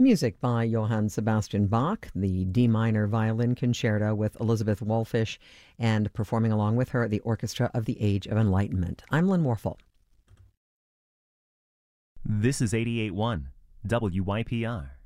Music by Johann Sebastian Bach, the D minor violin concerto with Elizabeth Wolfish, and performing along with her, the Orchestra of the Age of Enlightenment. I'm Lynn Warfel. This is 88.1 WYPR.